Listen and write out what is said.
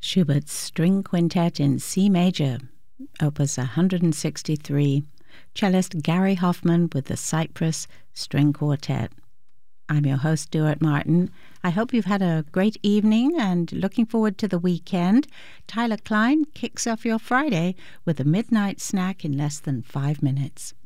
Schubert's String Quintet in C Major, Opus 163, cellist Gary Hoffman with the Cypress String Quartet. I'm your host, Stuart Martin. I hope you've had a great evening and looking forward to the weekend. Tyler Klein kicks off your Friday with a midnight snack in less than 5 minutes.